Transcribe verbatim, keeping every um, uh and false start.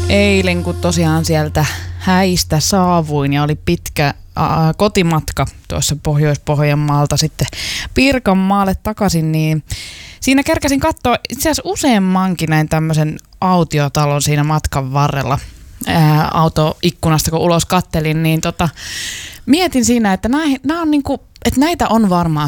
Eilen, kun tosiaan sieltä häistä saavuin ja oli pitkä ää, kotimatka tuossa Pohjois-Pohjanmaalta sitten Pirkanmaalle takaisin, niin siinä kerkäsin katsoa itse asiassa useammankin näin tämmöisen autiotalon siinä matkan varrella ää, autoikkunasta, kun ulos kattelin, niin tota, mietin siinä, että, nää, nää on niinku, että näitä on varmaan